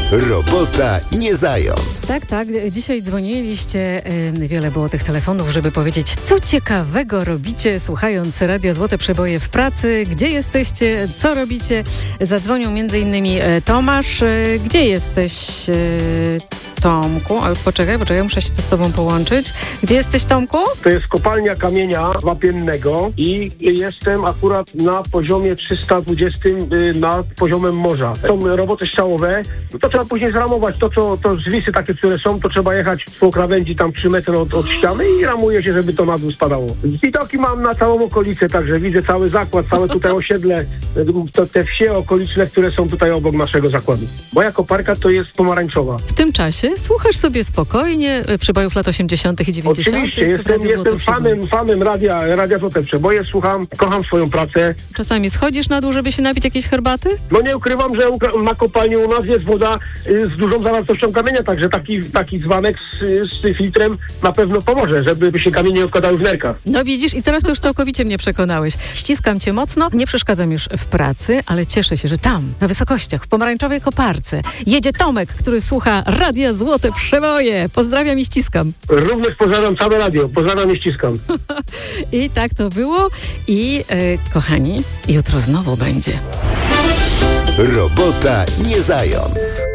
Robota nie zając. Tak. Dzisiaj dzwoniliście, wiele było tych telefonów, żeby powiedzieć, co ciekawego robicie, słuchając Radia Złote Przeboje w pracy. Gdzie jesteście? Co robicie? Zadzwonił m.in. Tomasz. Gdzie jesteś, Tomku? Poczekaj, muszę się tu z tobą połączyć. Gdzie jesteś, Tomku? To jest kopalnia kamienia wapiennego i jestem akurat na poziomie 320 nad poziomem morza. Są roboty strzałowe, to trzeba później zramować. To zwisy takie, które są, to trzeba jechać po krawędzi tam 3 metry od ściany i ramuje się, żeby to na dół spadało. Widoki mam na całą okolicę, także widzę cały zakład, całe tutaj osiedle, te wsie okoliczne, które są tutaj obok naszego zakładu. Moja koparka to jest pomarańczowa. W tym czasie słuchasz sobie spokojnie przebojów lat 80. i 90. Oczywiście, jestem fanem Radia Złote Przeboje, słucham, kocham swoją pracę. Czasami schodzisz na dół, żeby się napić jakiejś herbaty? No nie ukrywam, że na kopalni u nas jest woda z dużą zawartością kamienia, także taki dzbanek z filtrem na pewno pomoże, żeby się kamienie nie odkładały w nerkach. No widzisz, i teraz to już całkowicie mnie przekonałeś. Ściskam cię mocno, nie przeszkadzam już w pracy, ale cieszę się, że tam, na wysokościach, w pomarańczowej koparce, jedzie Tomek, który słucha Radia Złote Przeboje. Pozdrawiam i ściskam. Również pozdrawiam całe radio, pozdrawiam i ściskam. I tak to było i kochani, jutro znowu będzie. Robota nie zając.